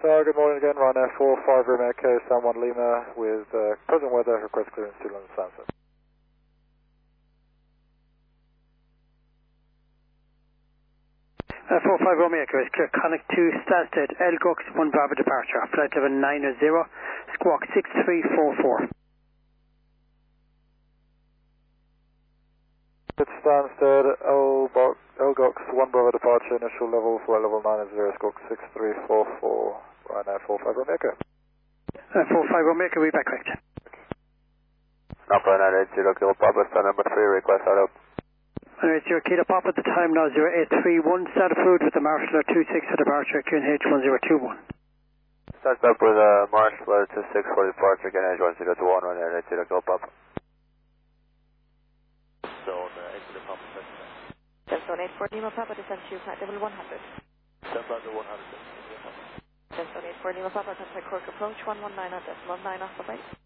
Star, good morning again. Ryanair 45 Room Echo, San Juan Lima with present weather, request clearance to London Stansted. 45 Romeo Echo is clear. Connect to Stansted, Elgux 1 Bravo departure. Flight level 90, squawk 6344. It's Stansted, Elgux 1 Bravo departure, initial level, flight level 90, squawk 6344, Ryanair 45 Romeo Echo. 45 Romeo Echo, we back correct. Number 980 Kilo Papa, star number 3, request out of. 980 Kilo Papa at the time now 0831, start food with the Marshall 26 for departure, QNH 1021. Start up with Marshall 26 for departure, QNH 1021, 980 Kilo Papa. Zone 80 Papa, Zone 84 Lima Papa, descend to flight level 100. Descend level 100. Zone 84 Lima Papa, contact Cork approach 119 at decimal 9 off the base.